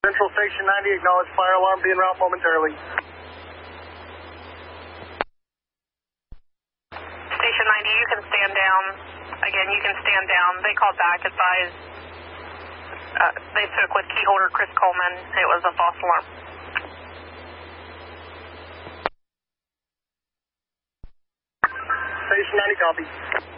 Central Station 90, acknowledge fire alarm being route momentarily. Station 90, you can stand down. Again, you can stand down. They called back, advised. They took with key holder Chris Coleman. It was a false alarm. Station 90, copy.